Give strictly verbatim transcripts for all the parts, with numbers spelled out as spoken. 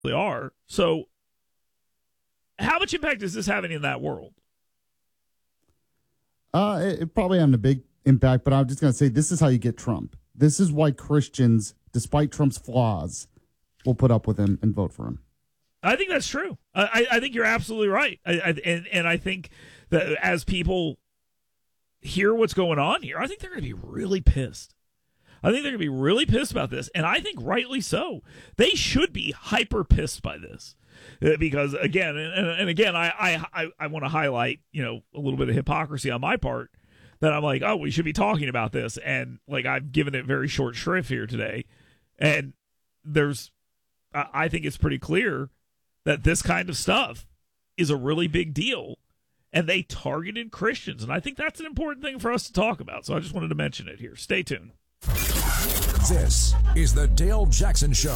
They are. So how much impact is this having in that world? Uh, it, it probably having a big impact, but I'm just going to say this is how you get Trump. This is why Christians, despite Trump's flaws, will put up with him and vote for him. I think that's true. I, I think you're absolutely right. I, I, and, and I think that as people hear what's going on here, I think they're going to be really pissed. I think they're going to be really pissed about this, and I think rightly so. They should be hyper pissed by this. Because again, and, and again, I I, I want to highlight, you know, a little bit of hypocrisy on my part that I'm like, oh, we should be talking about this, and like I've given it very short shrift here today, and there's, I think it's pretty clear that this kind of stuff is a really big deal, and they targeted Christians, and I think that's an important thing for us to talk about. So I just wanted to mention it here. Stay tuned. This is the Dale Jackson Show.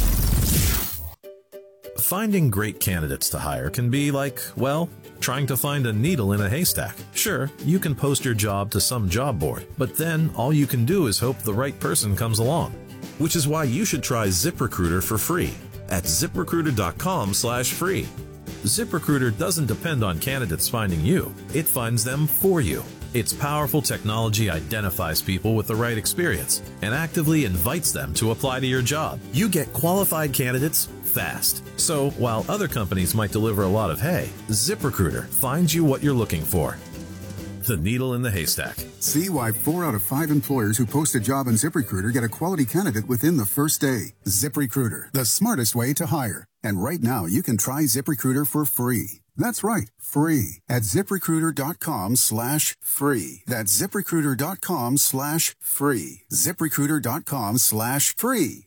Finding great candidates to hire can be like, well, trying to find a needle in a haystack. Sure, you can post your job to some job board, but then all you can do is hope the right person comes along. Which is why you should try ZipRecruiter for free at ZipRecruiter.com slash free. ZipRecruiter doesn't depend on candidates finding you. It finds them for you. Its powerful technology identifies people with the right experience and actively invites them to apply to your job. You get qualified candidates fast. So while other companies might deliver a lot of hay, ZipRecruiter finds you what you're looking for. The needle in the haystack. See why four out of five employers who post a job on ZipRecruiter get a quality candidate within the first day. ZipRecruiter, the smartest way to hire. And right now, you can try ZipRecruiter for free. That's right, free at ZipRecruiter.com slash free. That's ZipRecruiter.com slash free. ZipRecruiter.com slash free.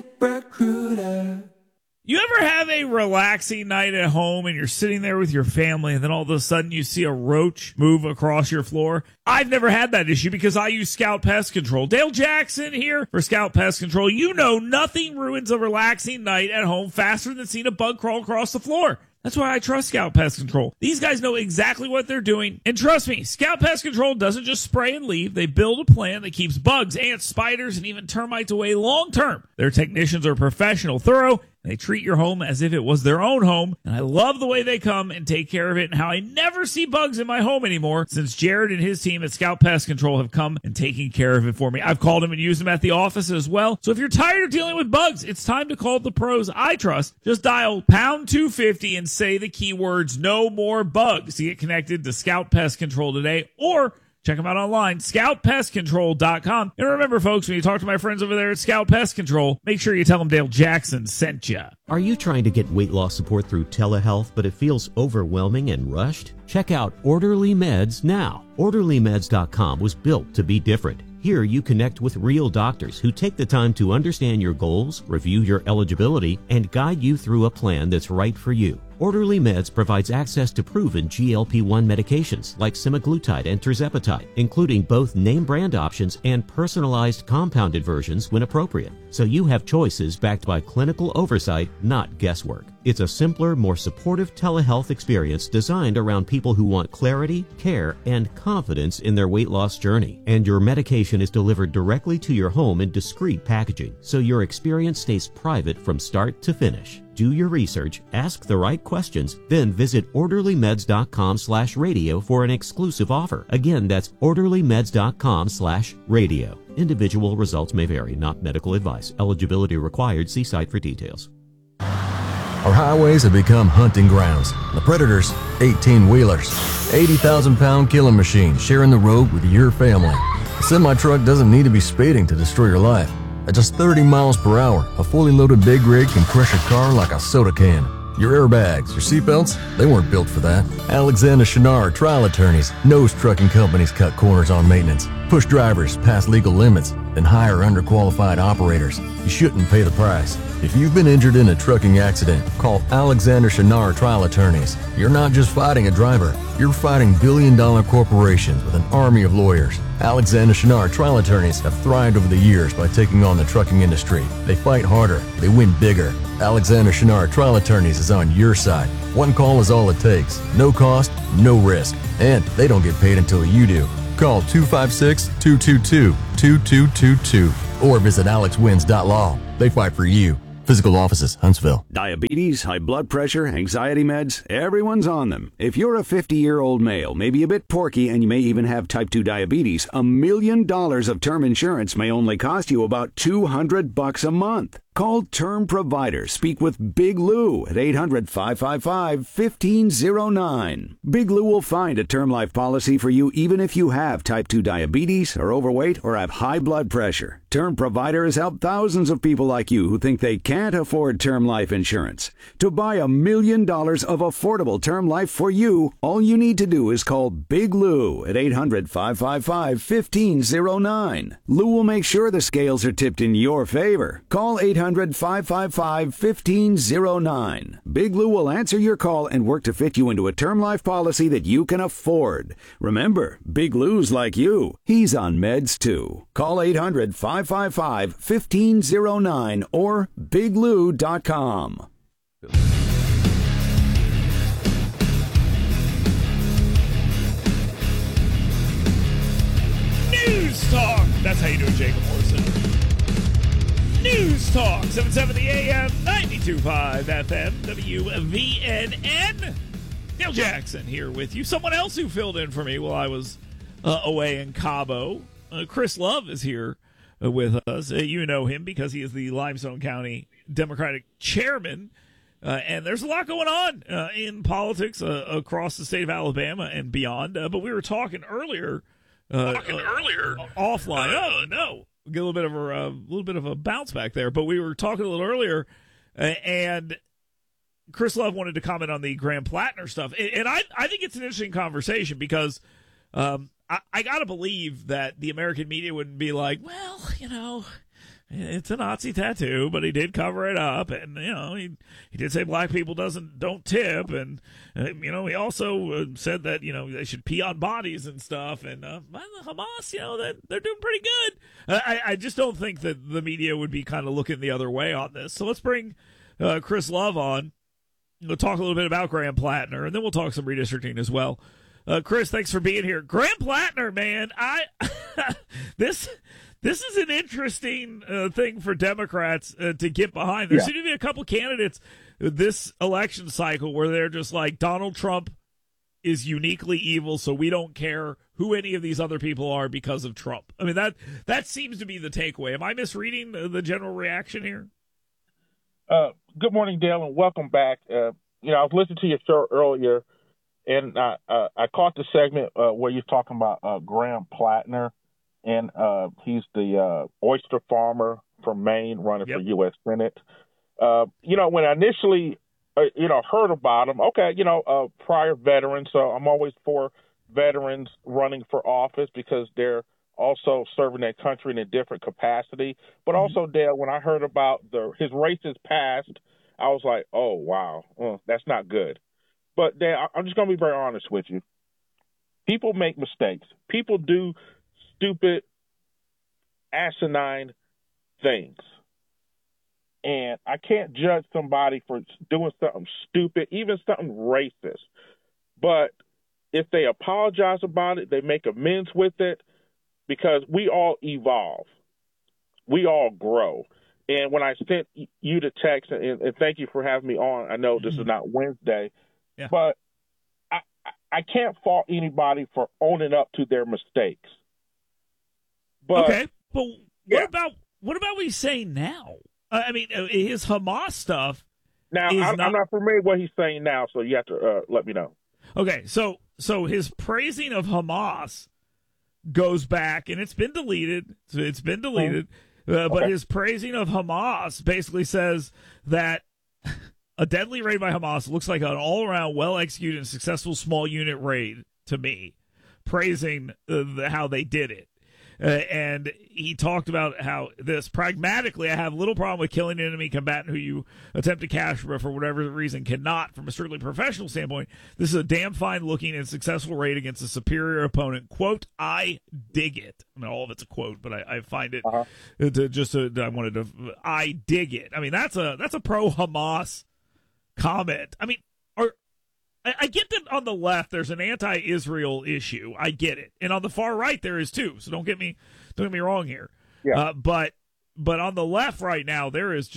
ZipRecruiter. You ever have a relaxing night at home and you're sitting there with your family and then all of a sudden you see a roach move across your floor? I've never had that issue because I use Scout Pest Control. Dale Jackson here for Scout Pest Control. You know nothing ruins a relaxing night at home faster than seeing a bug crawl across the floor. That's why I trust Scout Pest Control. These guys know exactly what they're doing. And trust me, Scout Pest Control doesn't just spray and leave. They build a plan that keeps bugs, ants, spiders, and even termites away long term. Their technicians are professional, thorough, and they treat your home as if it was their own home. And I love the way they come and take care of it and how I never see bugs in my home anymore since Jared and his team at Scout Pest Control have come and taken care of it for me. I've called them and used them at the office as well. So if you're tired of dealing with bugs, it's time to call the pros I trust. Just dial pound two fifty and say the keywords no more bugs to get connected to Scout Pest Control today, or check them out online, scout pest control dot com. And remember, folks, when you talk to my friends over there at Scout Pest Control, make sure you tell them Dale Jackson sent you. Are you trying to get weight loss support through telehealth, but it feels overwhelming and rushed? Check out Orderly Meds now. orderly meds dot com was built to be different. Here you connect with real doctors who take the time to understand your goals, review your eligibility, and guide you through a plan that's right for you. Orderly Meds provides access to proven G L P one medications like semaglutide and tirzepatide, including both name brand options and personalized compounded versions when appropriate. So you have choices backed by clinical oversight, not guesswork. It's a simpler, more supportive telehealth experience designed around people who want clarity, care, and confidence in their weight loss journey. And your medication is delivered directly to your home in discreet packaging, so your experience stays private from start to finish. Do your research, ask the right questions, then visit orderly meds dot com slash radio for an exclusive offer. Again, that's orderly meds dot com slash radio. Individual results may vary, not medical advice. Eligibility required. See site for details. Our highways have become hunting grounds. The predators, eighteen-wheelers, eighty thousand pound killing machines sharing the road with your family. A semi-truck doesn't need to be speeding to destroy your life. At just thirty miles per hour, a fully loaded big rig can crush your car like a soda can. Your airbags, your seatbelts, they weren't built for that. Alexander Shinar Trial Attorneys knows trucking companies cut corners on maintenance, push drivers past legal limits, and hire underqualified operators. You shouldn't pay the price. If you've been injured in a trucking accident, call Alexander Shinar Trial Attorneys. You're not just fighting a driver, you're fighting billion-dollar corporations with an army of lawyers. Alexander Shinar Trial Attorneys have thrived over the years by taking on the trucking industry. They fight harder, they win bigger. Alexander Shinar Trial Attorneys is on your side. One call is all it takes. No cost, no risk. And they don't get paid until you do. Call two five six, two two two, two two two two or visit alex wins dot law. They fight for you. Physical offices, Huntsville. Diabetes, high blood pressure, anxiety meds, everyone's on them. If you're a fifty-year-old male, maybe a bit porky, and you may even have type two diabetes, a million dollars of term insurance may only cost you about two hundred bucks a month. Call Term Provider. Speak with Big Lou at eight hundred, five five five, one five zero nine. Big Lou will find a term life policy for you even if you have type two diabetes, are overweight, or have high blood pressure. Term Provider has helped thousands of people like you who think they can't afford term life insurance. To buy a million dollars of affordable term life for you, all you need to do is call Big Lou at eight hundred, five five five, one five zero nine. Lou will make sure the scales are tipped in your favor. Call eight hundred, five five five, one five zero nine. Big Lou will answer your call and work to fit you into a term life policy that you can afford. Remember, Big Lou's like you. He's on meds too. Call eight hundred, five five five, one five zero nine or big lou dot com. News Talk. That's how you do it, Jacob Morrison. News Talk, seven seventy A M, ninety-two point five F M, W V N N. Dale Jackson here with you. Someone else who filled in for me while I was uh, away in Cabo. Uh, Chris Love is here uh, with us. Uh, you know him because he is the Limestone County Democratic Chairman. Uh, and there's a lot going on uh, in politics uh, across the state of Alabama and beyond. Uh, but we were talking earlier, uh, talking uh, earlier offline. Uh, oh no, get a little bit of a uh, little bit of a bounce back there. But we were talking a little earlier, uh, and Chris Love wanted to comment on the Graham Plattner stuff, and, and I I think it's an interesting conversation because um, I, I got to believe that the American media wouldn't be like, well, you know, it's a Nazi tattoo, but he did cover it up, and you know he he did say black people doesn't don't tip, and uh, you know he also uh, said that you know they should pee on bodies and stuff, and uh, Hamas, you know that they're doing pretty good. Uh, I I just don't think that the media would be kind of looking the other way on this. So let's bring uh, Chris Love on. We'll talk a little bit about Graham Plattner, and then we'll talk some redistricting as well. Uh, Chris, thanks for being here. Graham Plattner, man, I this. This is an interesting uh, thing for Democrats uh, to get behind. There yeah. seem to be a couple candidates this election cycle where they're just like, Donald Trump is uniquely evil, so we don't care who any of these other people are because of Trump. I mean, that that seems to be the takeaway. Am I misreading the, the general reaction here? Uh, good morning, Dale, and welcome back. Uh, you know, I was listening to your show earlier, and I, uh, I caught the segment uh, where you're talking about uh, Graham Plattner. And uh, he's the uh, oyster farmer from Maine running yep. for U S Senate. Uh, you know, when I initially, uh, you know, heard about him, okay, you know, uh, prior veteran, so I'm always for veterans running for office because they're also serving their country in a different capacity. But mm-hmm. also, Dale, when I heard about the his races past, I was like, oh, wow, uh, that's not good. But, Dale, I'm just going to be very honest with you. People make mistakes. People do stupid, asinine things. And I can't judge somebody for doing something stupid, even something racist. But if they apologize about it, they make amends with it, because we all evolve. We all grow. And when I sent you the text, and, and thank you for having me on, I know this mm-hmm. is not Wednesday, yeah. but I, I can't fault anybody for owning up to their mistakes. But, okay, but what yeah. about what about what he's saying now? Uh, I mean, his Hamas stuff. Now, I'm not, I'm not familiar with what he's saying now, so you have to uh, let me know. Okay, so so his praising of Hamas goes back, and it's been deleted. So it's been deleted, uh, but okay. his praising of Hamas basically says that a deadly raid by Hamas looks like an all-around, well-executed, and successful small unit raid to me, praising uh, the, how they did it. Uh, and he talked about how this pragmatically, I have little problem with killing an enemy combatant who you attempt to capture, but for whatever reason cannot. From a strictly professional standpoint, this is a damn fine looking and successful raid against a superior opponent. Quote, I dig it. I mean, all of it's a quote, but I, I find it uh-huh. to just, uh, I wanted to, I dig it. I mean, that's a, that's a pro Hamas comment. I mean, are, I get that on the left there's an anti-Israel issue. I get it, and on the far right there is too. So don't get me don't get me wrong here. Yeah. Uh, but but on the left right now there is just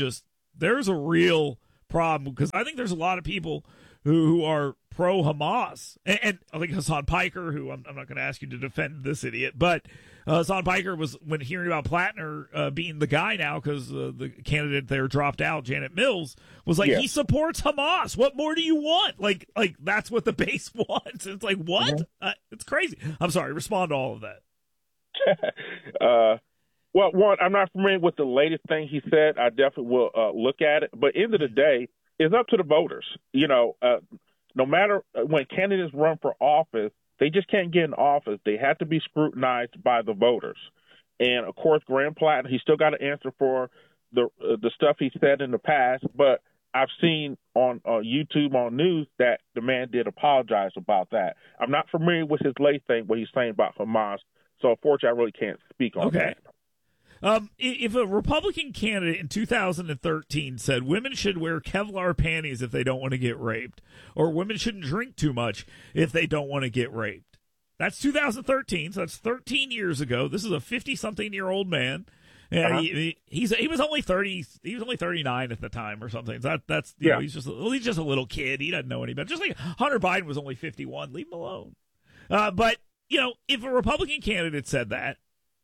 there's a real problem because I think there's a lot of people who, who are pro Hamas, and, and I think Hassan Piker, who I'm, I'm not going to ask you to defend this idiot, but uh, Hassan Piker was, when hearing about Plattner uh, being the guy now because uh, the candidate there dropped out, Janet Mills, was like, yeah. he supports Hamas. What more do you want? Like, like that's what the base wants. It's like, what? Mm-hmm. Uh, it's crazy. I'm sorry. Respond to all of that. uh, well, one, I'm not familiar with the latest thing he said. I definitely will uh, look at it. But end of the day, it's up to the voters. You know, uh, no matter when candidates run for office, they just can't get in office. They have to be scrutinized by the voters. And, of course, Graham Plattner, he's still got to answer for the uh, the stuff he said in the past. But I've seen on uh, YouTube, on news, that the man did apologize about that. I'm not familiar with his latest thing, what he's saying about Hamas. So, unfortunately, I really can't speak on okay. that. Um, if a Republican candidate in two thousand thirteen said women should wear Kevlar panties if they don't want to get raped, or women shouldn't drink too much if they don't want to get raped, that's two thousand thirteen, so that's thirteen years ago. This is a fifty-something-year-old man. And uh-huh. he, he's he was only thirty. He was only thirty-nine at the time, or something. So that that's you yeah. know, he's just well, he's just a little kid. He doesn't know any better. Just like Hunter Biden was only fifty-one. Leave him alone. Uh, but you know, if a Republican candidate said that,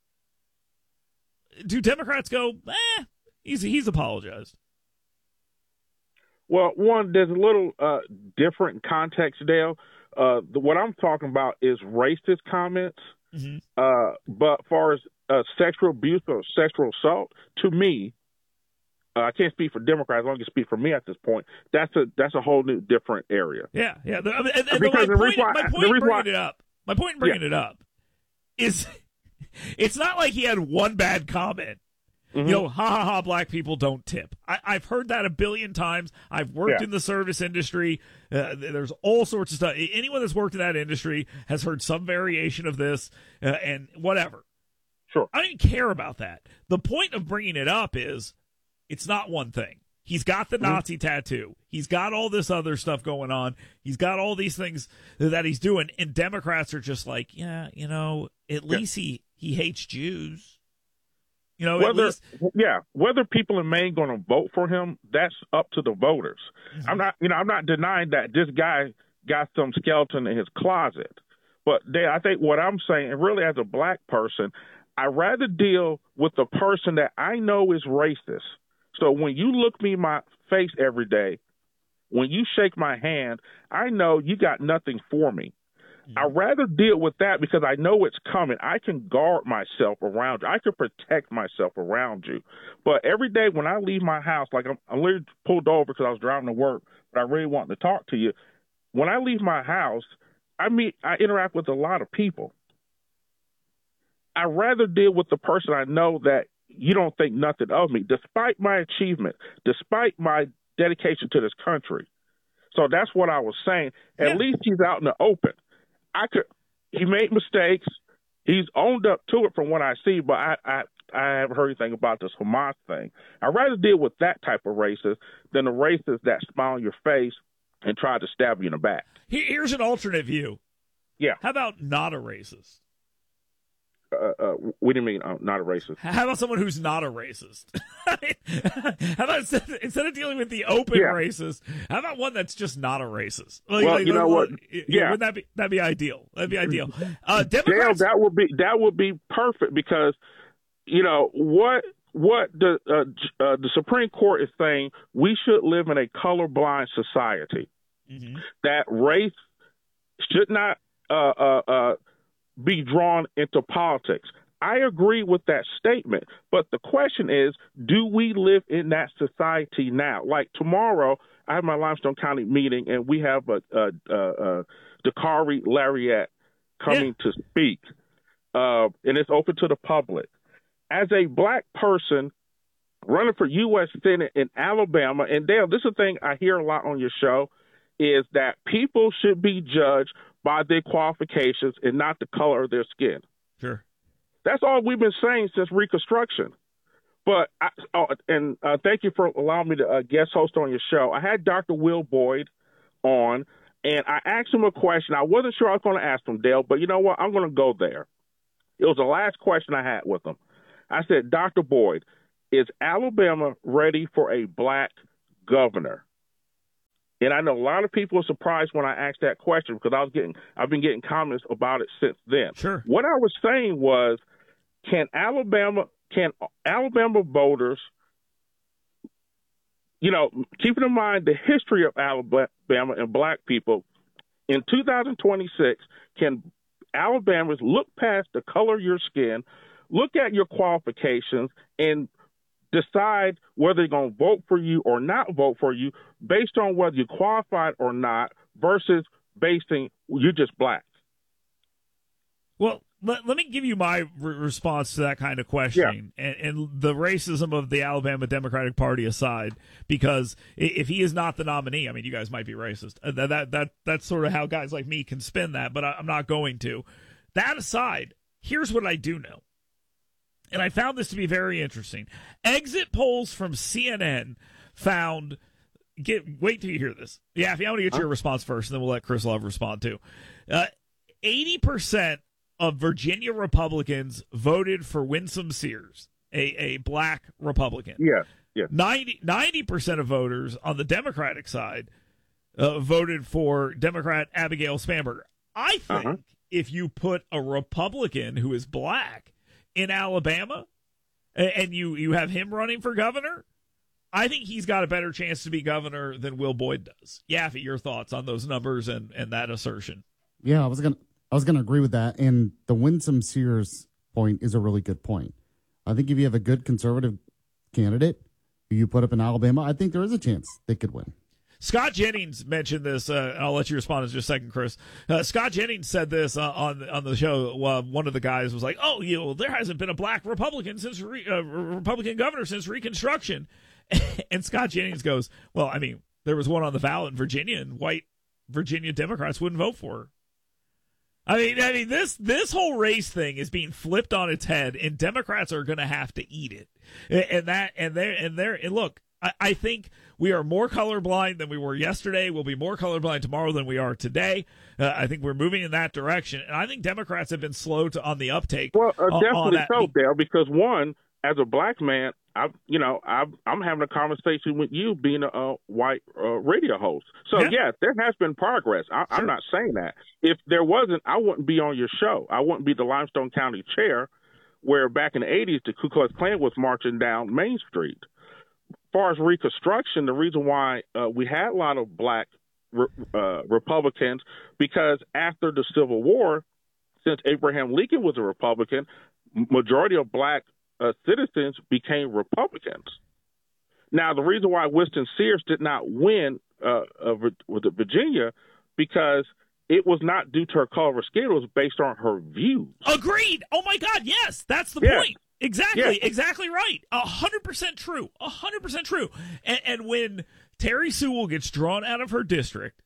do Democrats go, eh, he's, he's apologized? Well, one, there's a little uh, different context, Dale. Uh, the, what I'm talking about is racist comments. Mm-hmm. Uh, but as far as uh, sexual abuse or sexual assault, to me, uh, I can't speak for Democrats. I only can speak for me at this point. That's a that's a whole new different area. Yeah, yeah. The, and, and because my point, why, my point in bringing why, it up, my point in bringing yeah. it up is. It's not like he had one bad comment. Mm-hmm. You know, ha ha ha, black people don't tip. I, I've heard that a billion times. I've worked yeah. in the service industry. Uh, there's all sorts of stuff. Anyone that's worked in that industry has heard some variation of this uh, and whatever. Sure. I don't even care about that. The point of bringing it up is it's not one thing. He's got the Nazi mm-hmm. tattoo. He's got all this other stuff going on. He's got all these things that he's doing. And Democrats are just like, yeah, you know, at yeah. least he, he hates Jews. You know, whether, at least. Yeah, whether people in Maine going to vote for him, that's up to the voters. Mm-hmm. I'm not, you know, I'm not denying that this guy got some skeleton in his closet. But they, I think what I'm saying, and really as a black person, I'd rather deal with the person that I know is racist. So when you look me in my face every day, when you shake my hand, I know you got nothing for me. Mm-hmm. I'd rather deal with that because I know it's coming. I can guard myself around you. I can protect myself around you. But every day when I leave my house, like I'm, I'm literally pulled over because I was driving to work, but I really want to talk to you. When I leave my house, I meet, I interact with a lot of people. I'd rather deal with the person I know that you don't think nothing of me, despite my achievement, despite my dedication to this country. So that's what I was saying. At yeah. least he's out in the open. I could. He made mistakes. He's owned up to it from what I see, but I, I, I haven't heard anything about this Hamas thing. I'd rather deal with that type of racist than the racist that smile on your face and try to stab you in the back. Here's an alternate view. Yeah. How about not a racist? Uh, uh, what do you mean, uh, not a racist? How about someone who's not a racist? How about instead, instead of dealing with the open yeah. racist, how about one that's just not a racist? Like, well, like, you know like, what? Yeah, wouldn't that be that'd be ideal? That'd be ideal. Uh, Democrats, Dale, that would be that would be perfect because you know what what the uh, uh, the Supreme Court is saying. We should live in a colorblind society. Mm-hmm. That race should not. Uh, uh, uh, be drawn into politics. I agree with that statement, but the question is, do we live in that society now? Like tomorrow, I have my Limestone County meeting, and we have a, a, a, a Dakari Lariat coming yeah. to speak, uh, and it's open to the public. As a black person running for U S Senate in Alabama, and Dale, this is the thing I hear a lot on your show, is that people should be judged by their qualifications and not the color of their skin. Sure. That's all we've been saying since Reconstruction. But, I, oh, and uh, thank you for allowing me to uh, guest host on your show. I had Doctor Will Boyd on, and I asked him a question. I wasn't sure I was going to ask him, Dale, but you know what? I'm going to go there. It was the last question I had with him. I said, Doctor Boyd, is Alabama ready for a black governor? And I know a lot of people are surprised when I asked that question because I was getting, I've been getting comments about it since then. Sure. What I was saying was, can Alabama, can Alabama voters, you know, keeping in mind the history of Alabama and black people, in two thousand twenty-six, can Alabamans look past the color of your skin, look at your qualifications, and decide whether they're going to vote for you or not vote for you based on whether you're qualified or not versus basing you're just black? Well, let, let me give you my re- response to that kind of questioning, yeah. and, and the racism of the Alabama Democratic Party aside, because if he is not the nominee, I mean, you guys might be racist. That that, that That's sort of how guys like me can spin that, but I, I'm not going to. That aside, here's what I do know. And I found this to be very interesting. Exit polls from C N N found get wait till you hear this. Yeah, if you want to get huh? your response first, and then we'll let Chris Love respond too. Uh, eighty percent of Virginia Republicans voted for Winsome Sears, a, a black Republican. Yeah, yeah. ninety percent of voters on the Democratic side uh, voted for Democrat Abigail Spanberger. I think uh-huh. if you put a Republican who is black in Alabama, and you, you have him running for governor, I think he's got a better chance to be governor than Will Boyd does. Yaffe, your thoughts on those numbers and, and that assertion? Yeah, I was gonna I was gonna agree with that. And the Winsome Sears point is a really good point. I think if you have a good conservative candidate who you put up in Alabama, I think there is a chance they could win. Scott Jennings mentioned this. Uh, I'll let you respond in just a second, Chris. Uh, Scott Jennings said this uh, on on the show. Uh, one of the guys was like, "Oh, you know, there hasn't been a black Republican since re- uh, Republican governor since Reconstruction." And Scott Jennings goes, "Well, I mean, there was one on the ballot in Virginia, and white Virginia Democrats wouldn't vote for her." I mean, I mean, this this whole race thing is being flipped on its head, and Democrats are going to have to eat it. And that, and there, and there, and look. I, I think we are more colorblind than we were yesterday. We'll be more colorblind tomorrow than we are today. Uh, I think we're moving in that direction. And I think Democrats have been slow to on the uptake. Well, uh, on, definitely on so, Dale, because one, as a black man, I, you know, I, I'm having a conversation with you being a, a white uh, radio host. So, yeah. yes, there has been progress. I, sure. I'm not saying that. If there wasn't, I wouldn't be on your show. I wouldn't be the Limestone County chair where back in the eighties, the Ku Klux Klan was marching down Main Street. As far as Reconstruction, the reason why uh, we had a lot of black re- uh, Republicans, because after the Civil War, since Abraham Lincoln was a Republican, majority of black uh, citizens became Republicans. Now, the reason why Winsome Sears did not win uh, uh, with Virginia, because it was not due to her color of skin; it was based on her views. Agreed. Oh my God, yes, that's the yes. point. Exactly, yes. exactly right. A hundred percent true. A hundred percent true. And, and when Terry Sewell gets drawn out of her district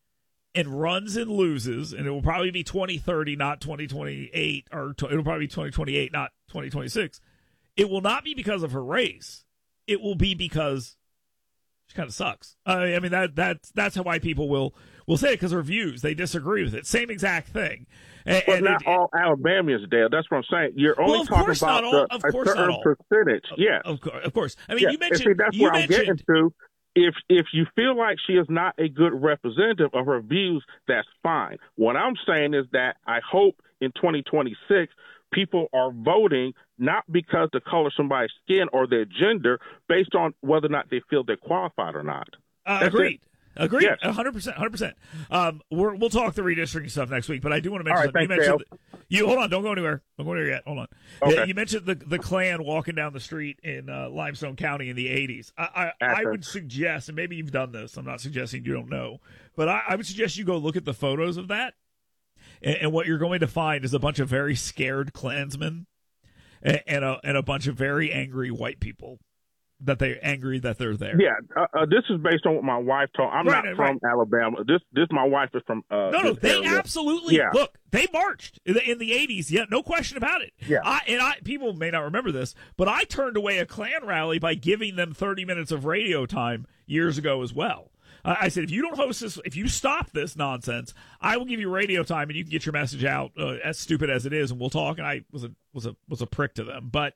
and runs and loses, and it will probably be twenty thirty, not twenty twenty-eight, or t- it'll probably be twenty twenty-eight, not twenty twenty-six. It will not be because of her race. It will be because she kind of sucks. Uh, I mean, that that's that's how white people will will say it, because her views, they disagree with it. Same exact thing. And, but and not it, all Alabamians, Dale. That's what I'm saying. You're only well, talking about all, the, of a course certain not all. percentage. Yeah, of, of course. I mean, yeah. you mentioned. And see, that's you where mentioned, I'm getting to. If if you feel like she is not a good representative of her views, that's fine. What I'm saying is that I hope in twenty twenty-six people are voting not because the color of somebody's skin or their gender, based on whether or not they feel they're qualified or not. Uh, agreed. It. Agreed. Yes. one hundred percent. one hundred percent. Um, we're, we'll talk the redistricting stuff next week, but I do want to mention All right, that you thanks, mentioned the, you hold on, don't go anywhere. Don't go anywhere yet. Hold on. Okay. You mentioned the the Klan walking down the street in uh, Limestone County in the eighties. I I, I would suggest, and maybe you've done this. I'm not suggesting you don't know, but I, I would suggest you go look at the photos of that, and, and what you're going to find is a bunch of very scared Klansmen and, and a and a bunch of very angry white people. That they're angry that they're there. Yeah, uh, uh, this is based on what my wife told. I'm right, not right. from Alabama. This, this, my wife is from. Uh, no, no, they area. absolutely. Yeah. Look, they marched in the, in the eighties. Yeah, no question about it. Yeah, I, and I people may not remember this, but I turned away a Klan rally by giving them thirty minutes of radio time years ago as well. Uh, I said, if you don't host this, if you stop this nonsense, I will give you radio time and you can get your message out. Uh, as stupid as it is, and we'll talk. And I was a was a was a prick to them, but.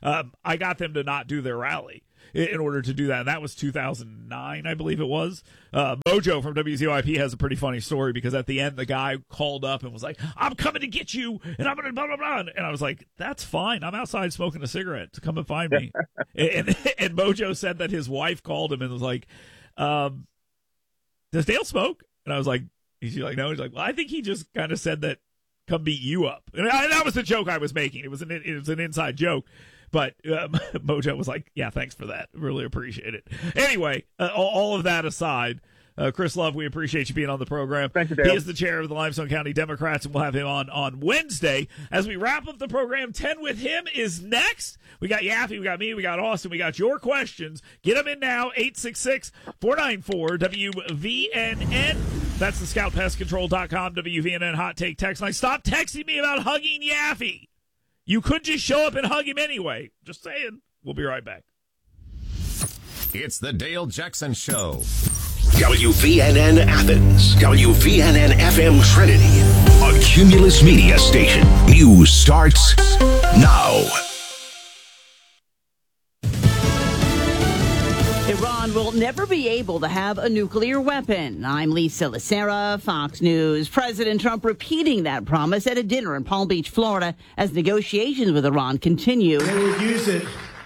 Um, I got them to not do their rally in, in order to do that. And that was two thousand nine, I believe it was. Uh, Mojo from W Z O I P has a pretty funny story because at the end, the guy called up and was like, I'm coming to get you, and I'm going to blah, blah, blah. And I was like, that's fine. I'm outside smoking a cigarette. Come and find me. and, and Mojo said that his wife called him and was like, um, does Dale smoke? And I was like, he's like, no. He's like, well, I think he just kind of said that, come beat you up. And I, that was the joke I was making. It was an it was an inside joke. But um, Mojo was like, yeah, thanks for that. Really appreciate it. Anyway, uh, all, all of that aside, uh, Chris Love, we appreciate you being on the program. Thank you, Dale. He is the chair of the Limestone County Democrats, and we'll have him on on Wednesday. As we wrap up the program, ten with him is next. We got Yaffe, we got me, we got Austin, we got your questions. Get them in now, eight six six, four nine four, W V N N. That's the scout pest control dot com, W V N N hot take text line. Stop texting me about hugging Yaffe. You could just show up and hug him anyway. Just saying. We'll be right back. It's the Dale Jackson Show. W V N N Athens, W V N N F M Trinity, a Cumulus Media station. News starts now. Iran will never be able to have a nuclear weapon. I'm Lisa Lacera, Fox News. President Trump repeating that promise at a dinner in Palm Beach, Florida, as negotiations with Iran continue. They would use it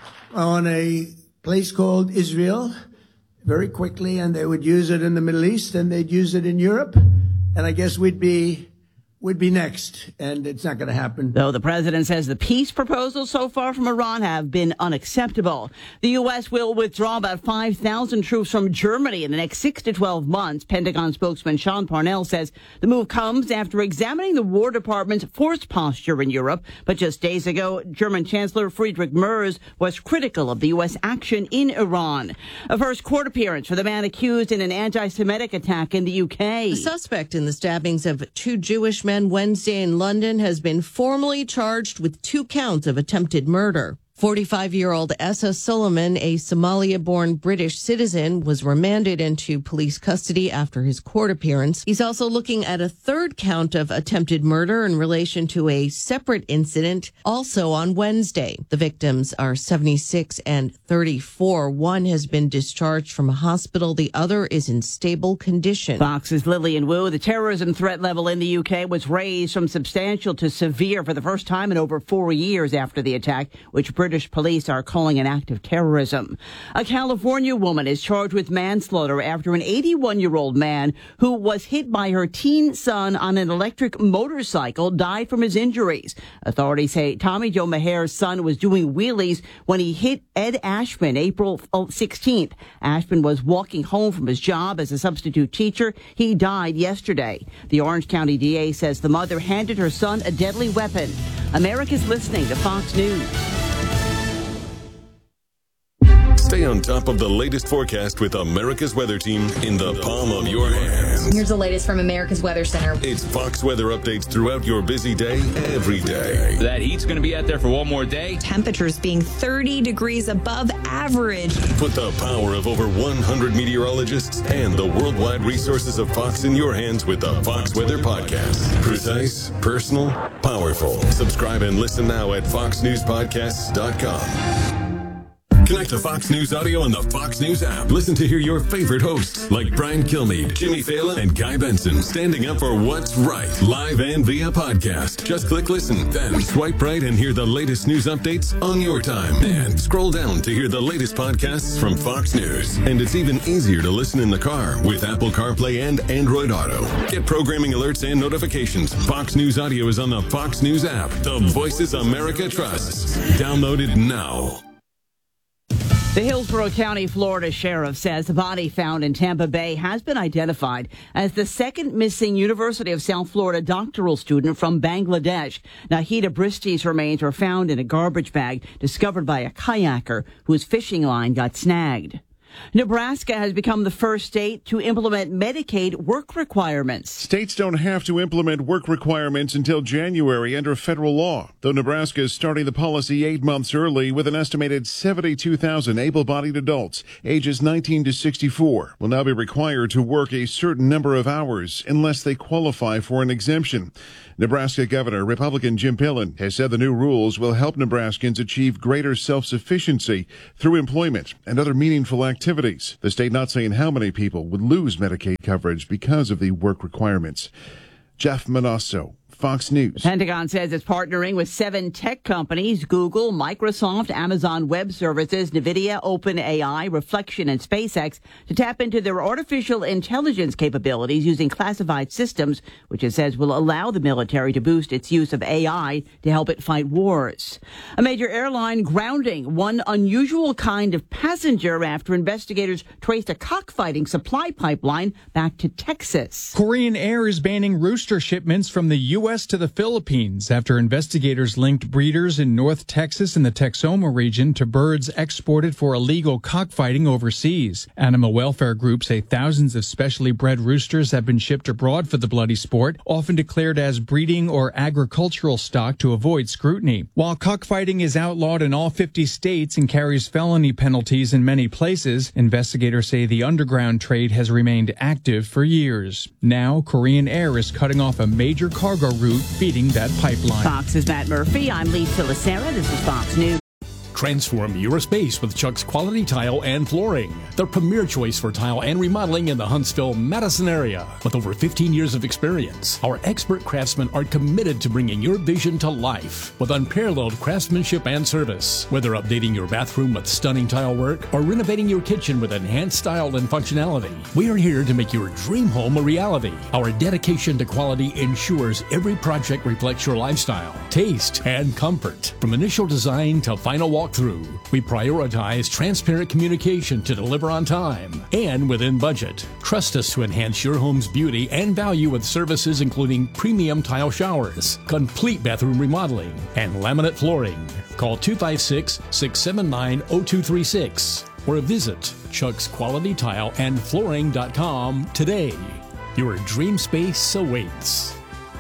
on a place called Israel very quickly, and they would use it in the Middle East, and they'd use it in Europe, and I guess we'd be would be next, and it's not going to happen. Though the president says the peace proposals so far from Iran have been unacceptable. The U S will withdraw about five thousand troops from Germany in the next six to twelve months. Pentagon spokesman Sean Parnell says the move comes after examining the War Department's force posture in Europe. But just days ago, German Chancellor Friedrich Merz was critical of the U S action in Iran. A first court appearance for the man accused in an anti-Semitic attack in the U K. The suspect in the stabbings of two Jewish men Wednesday in London has been formally charged with two counts of attempted murder. forty-five-year-old Essa Suleiman, a Somalia-born British citizen, was remanded into police custody after his court appearance. He's also looking at a third count of attempted murder in relation to a separate incident, also on Wednesday. The victims are seventy-six and thirty-four. One has been discharged from a hospital. The other is in stable condition. Fox's Lillian Wu. The terrorism threat level in the U K was raised from substantial to severe for the first time in over four years after the attack, which British police are calling an act of terrorism. A California woman is charged with manslaughter after an eighty-one-year-old man who was hit by her teen son on an electric motorcycle died from his injuries. Authorities say Tommy Joe Maher's son was doing wheelies when he hit Ed Ashman April sixteenth. Ashman was walking home from his job as a substitute teacher. He died yesterday. The Orange County D A says the mother handed her son a deadly weapon. America's listening to Fox News. Stay on top of the latest forecast with America's Weather Team in the palm of your hands. Here's the latest from America's Weather Center. It's Fox weather updates throughout your busy day, every day. That heat's going to be out there for one more day. Temperatures being thirty degrees above average. Put the power of over one hundred meteorologists and the worldwide resources of Fox in your hands with the Fox Weather Podcast. Precise, personal, powerful. Subscribe and listen now at fox news podcasts dot com. Connect to Fox News Audio on the Fox News app. Listen to hear your favorite hosts like Brian Kilmeade, Jimmy Fallon, and Guy Benson standing up for what's right, live and via podcast. Just click listen, then swipe right and hear the latest news updates on your time. And scroll down to hear the latest podcasts from Fox News. And it's even easier to listen in the car with Apple CarPlay and Android Auto. Get programming alerts and notifications. Fox News Audio is on the Fox News app. The voices America trusts. Download it now. The Hillsborough County, Florida Sheriff says the body found in Tampa Bay has been identified as the second missing University of South Florida doctoral student from Bangladesh. Nahida Bristy's remains were found in a garbage bag discovered by a kayaker whose fishing line got snagged. Nebraska has become the first state to implement Medicaid work requirements. States don't have to implement work requirements until January under federal law, though Nebraska is starting the policy eight months early with an estimated seventy-two thousand able-bodied adults ages nineteen to sixty-four will now be required to work a certain number of hours unless they qualify for an exemption. Nebraska Governor Republican Jim Pillen has said the new rules will help Nebraskans achieve greater self-sufficiency through employment and other meaningful activities. The state not saying how many people would lose Medicaid coverage because of the work requirements. Jeff Manasso, Fox News. The Pentagon says it's partnering with seven tech companies, Google, Microsoft, Amazon Web Services, NVIDIA, OpenAI, Reflection, and SpaceX, to tap into their artificial intelligence capabilities using classified systems, which it says will allow the military to boost its use of A I to help it fight wars. A major airline grounding one unusual kind of passenger after investigators traced a cockfighting supply pipeline back to Texas. Korean Air is banning rooster shipments from the U S to the Philippines after investigators linked breeders in North Texas and the Texoma region to birds exported for illegal cockfighting overseas. Animal welfare groups say thousands of specially bred roosters have been shipped abroad for the bloody sport, often declared as breeding or agricultural stock to avoid scrutiny. While cockfighting is outlawed in all fifty states and carries felony penalties in many places, investigators say the underground trade has remained active for years. Now, Korean Air is cutting off a major cargo route feeding that pipeline. Fox's Matt Murphy. I'm Lisa Lacera. This is Fox News. Transform your space with Chuck's Quality Tile and Flooring, the premier choice for tile and remodeling in the Huntsville-Madison area. With over fifteen years of experience, our expert craftsmen are committed to bringing your vision to life with unparalleled craftsmanship and service. Whether updating your bathroom with stunning tile work or renovating your kitchen with enhanced style and functionality, we are here to make your dream home a reality. Our dedication to quality ensures every project reflects your lifestyle, taste, and comfort. From initial design to final walk through, we prioritize transparent communication to deliver on time and within budget. Trust us to enhance your home's beauty and value with services including premium tile showers, complete bathroom remodeling, and laminate flooring. Call two five six, six seven nine, zero two three six or visit chucks quality tile and flooring dot com today. Your dream space awaits.